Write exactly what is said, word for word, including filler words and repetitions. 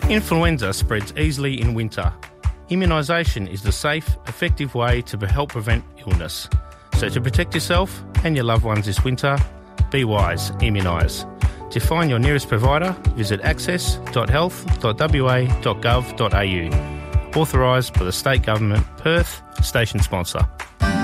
Influenza spreads easily in winter. Immunisation is the safe, effective way to help prevent illness. So to protect yourself and your loved ones this winter, be wise, immunise. To find your nearest provider, visit access dot health dot w a dot gov dot a u. Authorised by the State Government, Perth, station sponsor.